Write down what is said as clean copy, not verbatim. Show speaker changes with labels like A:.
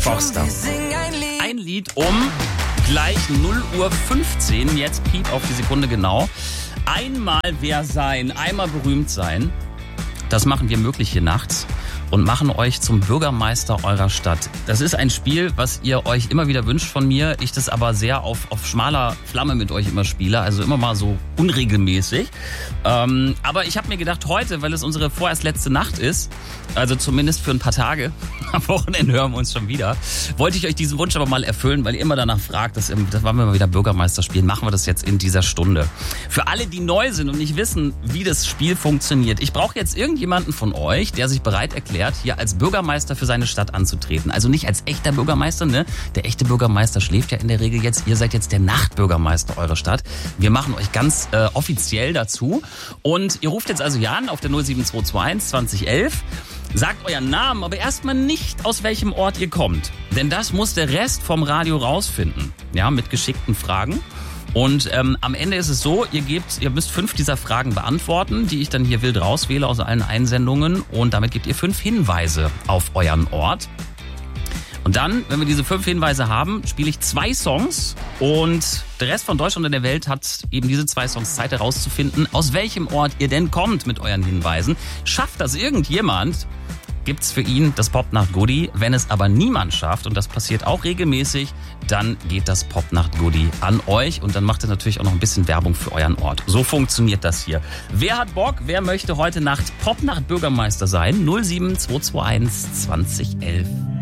A: Forster. Ein Lied um gleich 0:15 Uhr, jetzt Piep auf die Sekunde genau. Einmal wer sein, einmal berühmt sein. Das machen wir möglich hier nachts und machen euch zum Bürgermeister eurer Stadt. Das ist ein Spiel, was ihr euch immer wieder wünscht von mir. Ich das aber sehr auf schmaler Flamme mit euch immer spiele, also immer mal so unregelmäßig. Aber ich habe mir gedacht, heute, weil es unsere vorerst letzte Nacht ist, also zumindest für ein paar Tage, am Wochenende hören wir uns schon wieder, wollte ich euch diesen Wunsch aber mal erfüllen, weil ihr immer danach fragt, das wollen wir mal wieder Bürgermeister spielen, machen wir das jetzt in dieser Stunde. Für alle, die neu sind und nicht wissen, wie das Spiel funktioniert, ich brauche jetzt irgendjemanden von euch, der sich bereit erklärt, hier als Bürgermeister für seine Stadt anzutreten. Also nicht als echter Bürgermeister, ne? Der echte Bürgermeister schläft ja in der Regel jetzt. Ihr seid jetzt der Nachtbürgermeister eurer Stadt. Wir machen euch ganz offiziell dazu. Und ihr ruft jetzt also hier an auf der 07221 2011. Sagt euren Namen, aber erstmal nicht, aus welchem Ort ihr kommt. Denn das muss der Rest vom Radio rausfinden. Ja, mit geschickten Fragen. Und am Ende ist es so, ihr müsst 5 dieser Fragen beantworten, die ich dann hier wild rauswähle aus allen Einsendungen. Und damit gebt ihr 5 Hinweise auf euren Ort. Und dann, wenn wir diese 5 Hinweise haben, spiele ich 2 Songs. Und der Rest von Deutschland und der Welt hat eben diese 2 Songs Zeit herauszufinden, aus welchem Ort ihr denn kommt mit euren Hinweisen. Schafft das irgendjemand, gibt's für ihn das Popnacht-Goodie. Wenn es aber niemand schafft, und das passiert auch regelmäßig, dann geht das Popnacht-Goodie an euch und dann macht ihr natürlich auch noch ein bisschen Werbung für euren Ort. So funktioniert das hier. Wer hat Bock? Wer möchte heute Nacht Popnacht-Bürgermeister sein? 07221 2011.